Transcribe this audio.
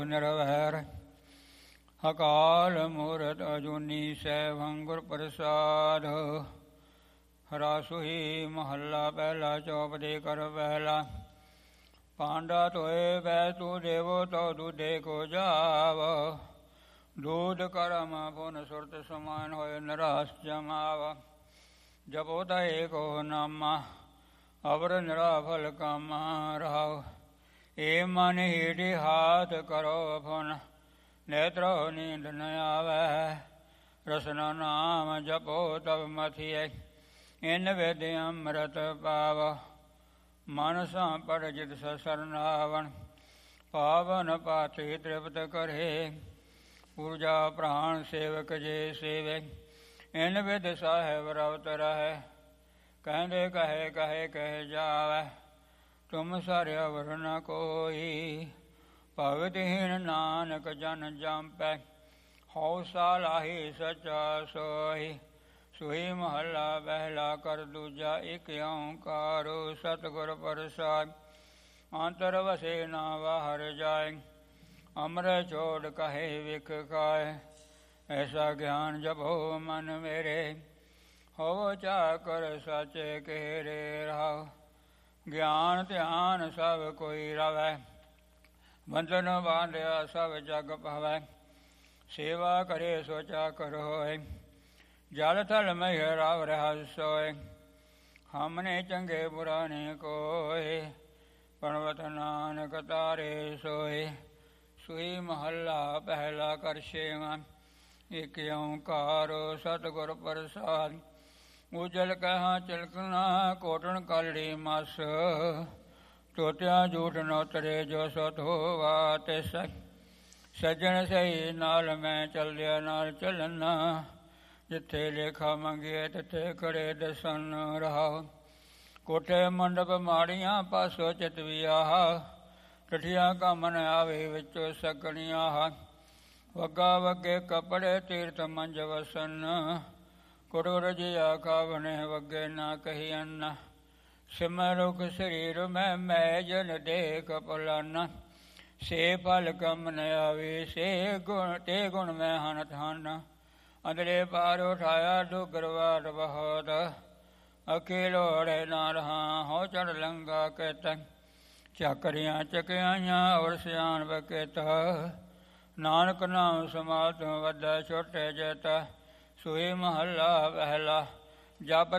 ਨਿਰਵੈਰ ਅਕਾਲ ਮੂਰਤ ਅਜੂਨੀ ਸੈਭੰ ਗੁਰ ਪ੍ਰਸਾਦ। ਰਾਸੋਈ ਮਹੱਲਾ ਪਹਿਲਾ। ਚੌਪਦੇ ਕਰ ਪਹਿਲਾ। ਪਾਂਡਾ ਧੋਏ ਬੈ ਤੂ ਦੇਵੋ ਤਉ ਦੂਧੇ ਕੋ ਜਾਵ। ਦੂਧ ਕਰਮ ਪੁਨ ਸੁਰਤ ਸਮਾਨ ਹੋਏ ਨਿਰਾਸ ਜਮਾਵ। ਜਪੋ ਤੈ ਕੋ ਨਾਮਾ ਅਵਰ ਨਿਰਾਫਲ ਕਾਮਾ ਰਾਵ। ਏ ਮਨ ਹੀਠ ਹਾਥ ਕਰੋ ਪੁਨ ਨੇਤਰੋ ਨੀਂਦ ਨ ਆਵੈ। ਰਸਨਾ ਨਾਮ ਜਪੋ ਤਬ ਮਥਿਐ ਇਨ ਵਿਦ ਅੰਮ੍ਰਿਤ ਪਾਵ। ਮਨ ਸਾਂ ਪੜ ਜਿਤ ਸਰਨਾਵਣ ਪਾਵਨ ਪਾਥੀ ਤ੍ਰਿਪਤ ਕਰੇ। ਪੂਜਾ ਪ੍ਰਾਣ ਸੇਵਕ ਜੇ ਸੇਵੇ ਇਨ ਵਿਦ ਸਾਹਿਬ ਰਵਤ ਰਹੈ। ਕਹਿੰਦੇ ਕਹੇ ਕਹੇ ਕਹਿ ਜਾਵੈ ਤੁਮ ਸਰ ਅਵਰ ਨ ਕੋਈ। ਭਗਤਹੀਨ ਨਾਨਕ ਜਨ ਜੰਪੈ ਹਉ ਸਾਲਾਹੀ ਸਚਾ ਸੋਈ। ਸੋਈ ਮਹੱਲਾ ਪਹਿਲਾ। ਕਰ ਦੂਜਾ। ਇਕ ਓਂਕਾਰ ਸਤਿਗੁਰ ਪ੍ਰਸਾਦਿ। ਅੰਤਰ ਵਸੇ ਨਾ ਬਾਹਰ ਜਾਇ ਅੰਮ੍ਰਿਤ ਛੋੜ ਕਹੇ ਵਿਖ ਖਾਇ। ਐਸਾ ਗਿਆਨ ਜਪੋ ਮਨ ਮੇਰੇ ਹੋਵੋ ਚਾਕਰ ਸਾਚੇ ਕੇਰੇ ਰਾਵ। ਗਿਆਨ ਧਿਆਨ ਸਭ ਕੋਈ ਰਵੈ ਬੰਧਨ ਬਾਂਧਿਆ ਸਭ ਜਗ ਪਵੈ। ਸੇਵਾ ਕਰੇ ਸੋ ਚਾਕਰ ਹੋਏ ਜਲ ਥਲ ਮਹਿ ਰਾਵ ਰਹਿ ਸੋਏ। ਹਮਨੇ ਚੰਗੇ ਬੁਰਾ ਨੇ ਕੋਏ ਪਰਵਤ ਨਾਨਕ ਤਾਰੇ ਸੋਏ। ਸੋਈ ਮਹੱਲਾ ਪਹਿਲਾ। ਕਰ ਛੇਵਾਂ। ਇਕ ਓਂਕਾਰ ਸਤਿਗੁਰ ਪ੍ਰਸਾਦਿ। ਉਜਲ ਕਹਾਂ ਚਿਲਕਣਾ ਕੋਟਣ ਕਲੜੀ ਮਸ। ਟੋਟਿਆ ਝੂਠ ਨੋਤਰੇ ਜੋ ਸਤ ਹੋਵਾ ਤਿਸ। ਸੱਜਣ ਸਹੀ ਨਾਲ ਮੈਂ ਚਲਦਿਆ ਨਾਲ ਚੱਲਣਾ। ਜਿੱਥੇ ਲੇਖਾ ਮੰਗੀਏ ਤਿੱਥੇ ਖੜੇ ਦਸਨ ਰਹਾ। ਕੋਠੇ ਮੰਡਪ ਮਾੜੀਆਂ ਪਾਸੋ ਚਿਤਵੀਆ। ਟਠੀਆਂ ਕੰਮ ਨ ਆਵੇ ਵਿੱਚੋਂ ਸਕਣੀਆਂ। ਵੱਗਾ ਵੱਗੇ ਕੱਪੜੇ ਤੀਰਥ ਮੰਜ ਵਸਨ। ਕੁੜੁਰ ਜਿਆ ਖਾਵਣੇ ਵੱਗੇ ਨਾ ਕਹੀ ਅੰਨ। ਸਿਮਰ ਰੁਖ ਸਰੀਰ ਮੈਂ ਮੈਜਨ ਦੇਖ ਭੁਲਾਨਾ। ਸੇ ਫਲ ਕਮ ਨ ਆਵੇ ਸੇ ਗੁਣ ਤੇ ਗੁਣ ਮੈਂ ਹਨ ਧਨ। ਅੰਦਲੇ ਪਾਰ ਉਠਾਇਆ ਡੁਗਰਵਾਟ ਬਹੁਤ। ਅਖੇ ਲੋੜੇ ਨਾ ਰਹਾ ਹੋ ਚੜ ਲੰਗਾ ਕਹਿਤ। ਚਾਕਰੀਆਂ ਚਕਿਆਈਆਂ ਔਰ ਸਿਆਣ ਬਕੇਤ। ਨਾਨਕ ਨਾਮ ਸਮਾਲ ਤੋਂ ਵੱਡਾ ਛੋਟੇ ਜੇਤ। ਸੋਈ ਮਹੱਲਾ ਪਹਿਲਾ। ਜਪ